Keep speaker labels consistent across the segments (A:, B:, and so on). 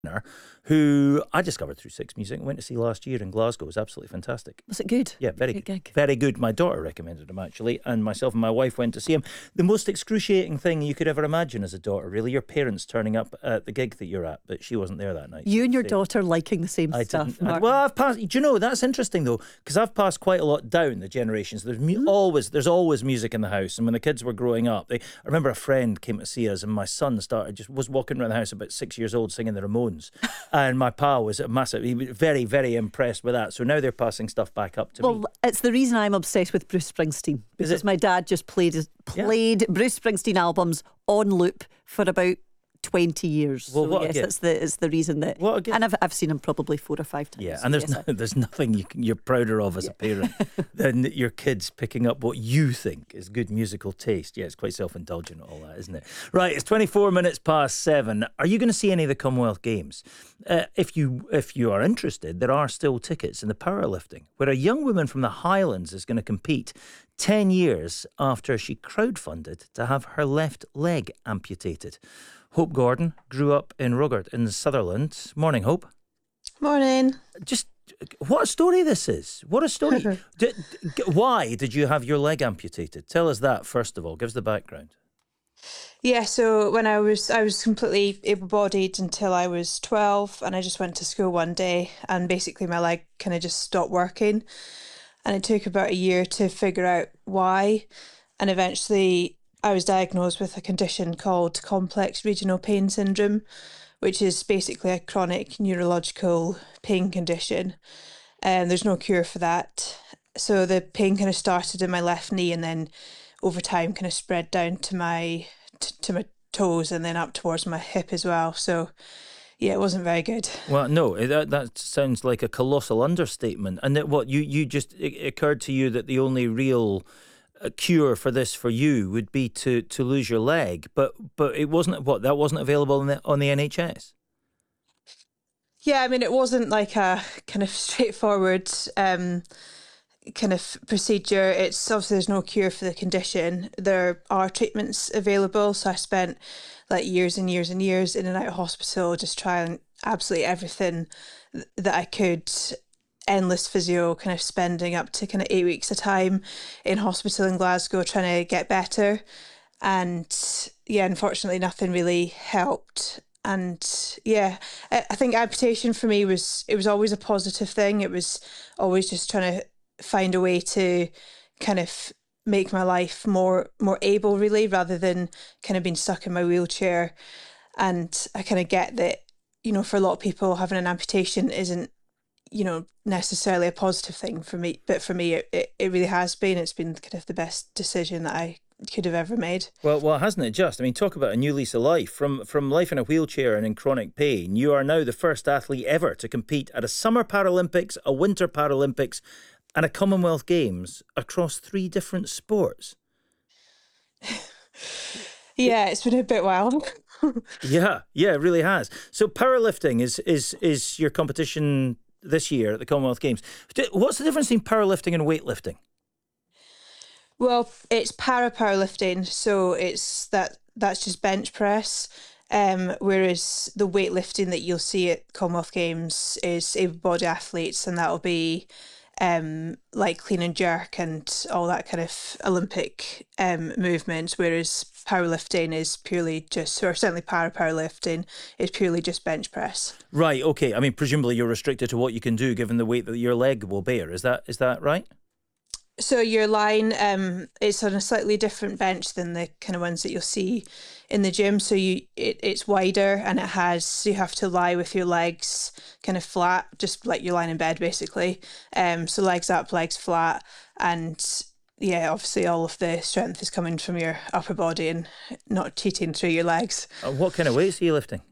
A: who I discovered through Six Music and went to see last year in Glasgow. It was absolutely fantastic.
B: Was it good?
A: Yeah, very
B: Good
A: good.
B: gig.
A: Very good. My daughter recommended him, actually, and myself and my wife went to see him. The most excruciating thing you could ever imagine as a daughter, really. Your parents turning up at the gig that you're at, but she wasn't there that night.
B: You and your daughter liking the same
A: I
B: stuff.
A: didn't. Well, I've passed. Do you know, that's interesting though, because I've passed quite a lot down the generations. There's there's always music in the house, and when the kids were growing up, I remember a friend came to see us, and my son was walking around the house about 6 years old singing the Ramones, and my pa was he was very, very impressed with that. So now they're passing stuff back up to me.
B: Well, it's the reason I'm obsessed with Bruce Springsteen, because my dad just played Bruce Springsteen albums on loop for about 20 years.
A: Well,
B: so yes, it's the reason that. And I've seen him probably 4 or 5 times.
A: Yeah, and there's nothing you're prouder of as a parent than your kids picking up what you think is good musical taste. Yeah, it's quite self-indulgent, all that, isn't it? Right, it's 24 minutes past 7. Are you going to see any of the Commonwealth Games? If you are interested, there are still tickets in the powerlifting, where a young woman from the Highlands is going to compete 10 years after she crowdfunded to have her left leg amputated. Hope Gordon grew up in Rogart in Sutherland. Morning, Hope.
C: Morning.
A: Just what a story this is. What a story. Why did you have your leg amputated? Tell us that, first of all. Give us the background.
C: Yeah, so when I was completely able-bodied until I was 12, and I just went to school one day, and basically my leg kind of just stopped working. And it took about a year to figure out why. And eventually I was diagnosed with a condition called complex regional pain syndrome, which is basically a chronic neurological pain condition. And there's no cure for that. So the pain kind of started in my left knee, and then over time kind of spread down to my toes, and then up towards my hip as well. So yeah, it wasn't very good.
A: Well, no, that sounds like a colossal understatement. And that it occurred to you that the only real cure for this for you would be to lose your leg, but it wasn't. That wasn't available on the NHS.
C: Yeah, I mean, it wasn't like a kind of straightforward kind of procedure. It's obviously there's no cure for the condition. There are treatments available, so I spent like years and years and years in and out of hospital, just trying absolutely everything that I could. Endless physio, kind of spending up to kind of 8 weeks a time in hospital in Glasgow trying to get better. And yeah, unfortunately nothing really helped. And yeah, I think amputation for me was always a positive thing. It was always just trying to find a way to kind of make my life more able, really, rather than kind of being stuck in my wheelchair. And I kind of get that, for a lot of people, having an amputation isn't necessarily a positive thing for me, but for me it really has been. It's been kind of the best decision that I could have ever made.
A: Well, hasn't it just? I mean, talk about a new lease of life. From life in a wheelchair and in chronic pain, you are now the first athlete ever to compete at a Summer Paralympics, a Winter Paralympics and a Commonwealth Games across 3 different sports.
C: Yeah, it's been a bit wild.
A: Yeah, it really has. So powerlifting is your competition this year at the Commonwealth Games. What's the difference between powerlifting and weightlifting?
C: Well, it's powerlifting, so that's just bench press. Whereas the weightlifting that you'll see at Commonwealth Games is able-bodied athletes, and that'll be like clean and jerk and all that kind of Olympic movements, whereas powerlifting is purely just, or certainly powerlifting is purely just bench press.
A: Right, okay. I mean, presumably you're restricted to what you can do given the weight that your leg will bear. Is that right?
C: So your line is on a slightly different bench than the kind of ones that you'll see in the gym. So it's wider, and you have to lie with your legs kind of flat, just like you're lying in bed basically. So legs up, legs flat, and yeah, obviously all of the strength is coming from your upper body and not cheating through your legs.
A: What kind of weights are you lifting?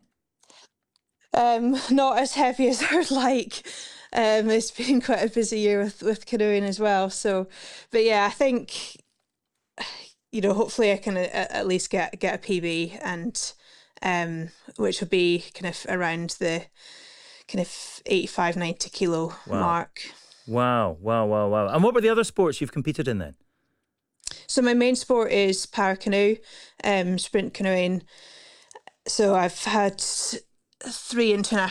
C: Not as heavy as I would like. It's been quite a busy year with canoeing as well. So, but yeah, I think, hopefully I can at least get a PB, and which would be kind of around the kind of 85, 90 kilo mark.
A: Wow. And what were the other sports you've competed in then?
C: So my main sport is para canoe, sprint canoeing. So I've had 3 international